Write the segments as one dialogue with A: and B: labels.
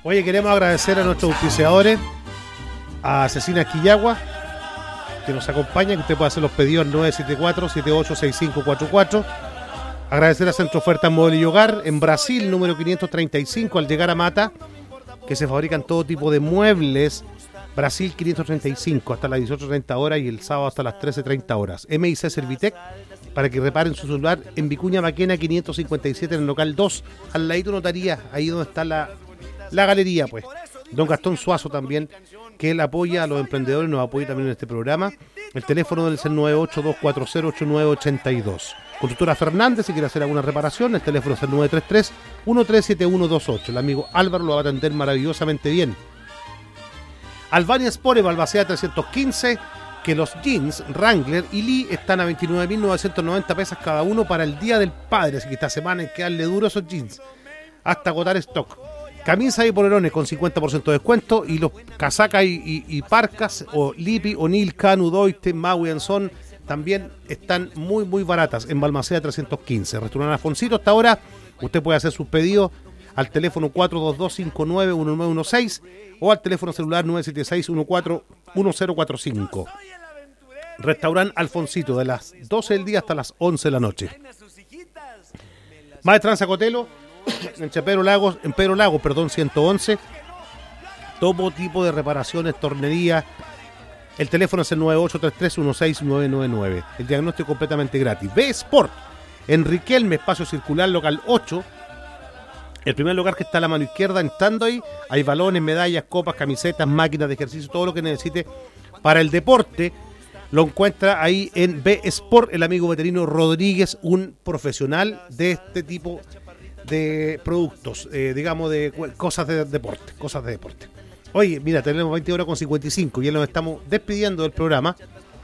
A: Oye, queremos agradecer a nuestros auspiciadores, a Cecina Quillagua, que nos acompaña, que usted puede hacer los pedidos al 974-786544. Agradecer a Centro Ofertas Móvil y Hogar, en Brasil, número 535, al llegar a Mata, que se fabrican todo tipo de muebles. Brasil 535, hasta las 18:30 horas y el sábado hasta las 13:30 horas. MIC Servitec, para que reparen su celular en Vicuña Maquena 557, en el local 2, al ladito notaría, ahí donde está la galería, pues. Don Gastón Suazo también, que él apoya a los emprendedores, nos apoya también en este programa. El teléfono del 982408982. Constructora Fernández, si quiere hacer alguna reparación, el teléfono es el 933-137128. El amigo Álvaro lo va a atender maravillosamente bien. Albania Sport en Balmaceda 315, que los jeans Wrangler y Lee están a 29.990 pesos cada uno para el Día del Padre, así que esta semana hay que darle duro a esos jeans hasta agotar stock. Camisas y polerones con 50% de descuento, y los casacas y parcas o Lipi, O'Neill, Canu, Doiste, Maui Son también están muy muy baratas en Balmaceda 315. Restaurante Afoncito, hasta ahora usted puede hacer sus pedidos al teléfono 422-591916 o al teléfono celular 976-141045. Restaurante Alfoncito, de las 12 del día hasta las 11 de la noche. Maestranza Cotelo, en Pedro Lagos, 111. Todo tipo de reparaciones, tornería. El teléfono es el 9833-16999. El diagnóstico completamente gratis. B Sport, en Riquelme, espacio circular, local 8. El primer lugar que está a la mano izquierda, entrando ahí, hay balones, medallas, copas, camisetas, máquinas de ejercicio, todo lo que necesite para el deporte. Lo encuentra ahí en B Sport, el amigo veterino Rodríguez, un profesional de este tipo de productos, digamos, de cosas de deporte. Oye, mira, tenemos 20 horas con 55 y ya nos estamos despidiendo del programa.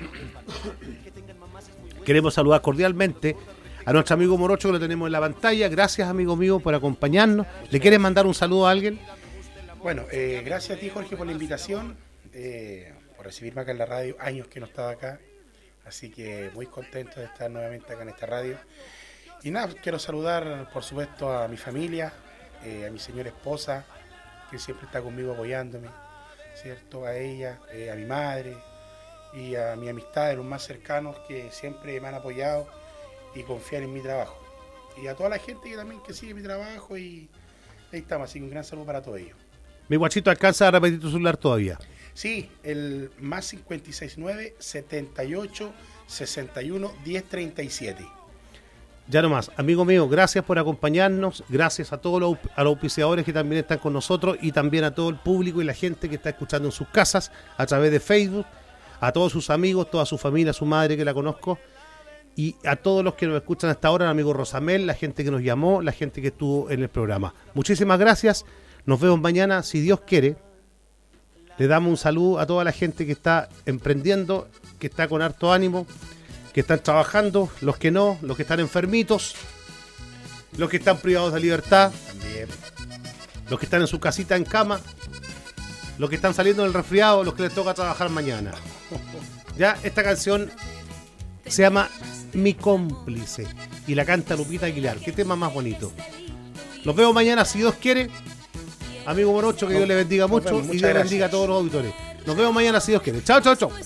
A: Queremos saludar cordialmente a nuestro amigo Morocho, que lo tenemos en la pantalla. Gracias, amigo mío, por acompañarnos. ¿Le quieres mandar un saludo a alguien?
B: Bueno, gracias a ti, Jorge, por la invitación, por recibirme acá en la radio. Años que no estaba acá, así que muy contento de estar nuevamente acá en esta radio. Y nada, quiero saludar, por supuesto, a mi familia, a mi señora esposa, que siempre está conmigo apoyándome, ¿cierto? A ella, a mi madre y a mi amistad, los más cercanos, que siempre me han apoyado y confían en mi trabajo. Y a toda la gente que también que sigue mi trabajo, y ahí estamos, así que un gran saludo para todos ellos.
A: Mi guachito, ¿alcanza a repetir tu celular todavía?
B: Sí, el más 569-78-61-1037.
A: Ya nomás, amigo mío, gracias por acompañarnos, gracias a todos los auspiciadores que también están con nosotros y también a todo el público y la gente que está escuchando en sus casas a través de Facebook, a todos sus amigos, toda su familia, su madre que la conozco, y a todos los que nos escuchan hasta ahora, el amigo Rosamel, la gente que nos llamó, la gente que estuvo en el programa. Muchísimas gracias, nos vemos mañana, si Dios quiere. Le damos un saludo a toda la gente que está emprendiendo, que está con harto ánimo, que están trabajando, los que no, los que están enfermitos, los que están privados de libertad, también, los que están en su casita en cama, los que están saliendo del resfriado, los que les toca trabajar mañana. Ya, esta canción se llama Mi Cómplice y la canta Lupita Aguilar. Qué tema más bonito. Los veo mañana, si Dios quiere. Amigo Morocho, que Dios le bendiga mucho y Dios bendiga a todos los auditores. Nos vemos mañana, si Dios quiere. Chao, chao, chao.